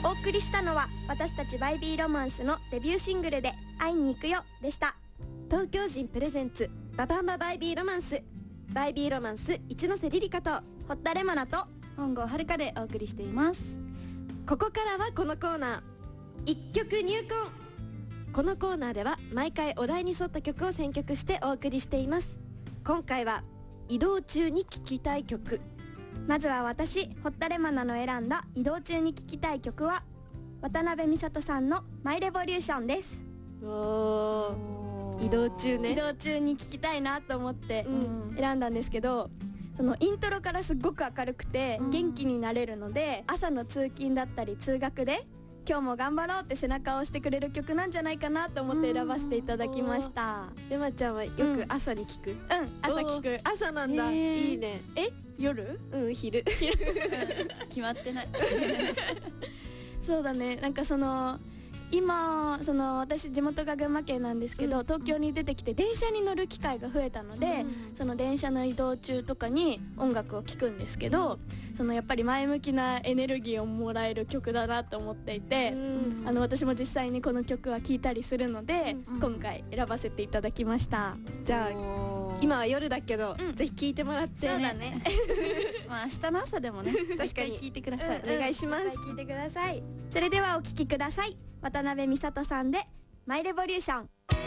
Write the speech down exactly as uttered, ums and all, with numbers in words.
お送りしたのは私たちバイビーロマンスのデビューシングルで会いに行くよでした。 東京人プレゼンツババンババイビーロマンス、バイビーロマンス一ノ瀬リリカと堀田レモナと本郷遥でお送りしています。 ここからはこのコーナー、一曲入魂。このコーナーでは毎回お題に沿った曲を選曲してお送りしています。今回は移動中に聴きたい曲。 まずは私堀田レモナの選んだ移動中に聴きたい曲は渡辺美里さんのマイレボリューションです。 おー、移動中ね。 移動中に聴きたいなと思ってうん選んだんですけど、そのイントロからすっごく明るくて元気になれるので、朝の通勤だったり通学で今日も頑張ろうって背中を押してくれる曲なんじゃないかなと思って選ばせていただきました。 レマちゃんはよく朝に聴く？ うん、朝聴く。 朝なんだ、いいね。 え、夜？ うん、昼決まってないそうだね、なんかその今その私地元が群馬県なんですけど、うん、東京に出てきて電車に乗る機会が増えたので、うん、その電車の移動中とかに音楽を聴くんですけど、うん、そのやっぱり前向きなエネルギーをもらえる曲だなと思っていて、うん、あの私も実際にこの曲は聴いたりするので、うん、今回選ばせていただきました。 じゃあ今は夜だけど、うん、ぜひ聴いてもらって。 そうだねまあ明日の朝でもね確かに聴いてください、 うん、お願いします。 聴いてください。それではお聴きください。渡辺美里さんでマイレボリューション。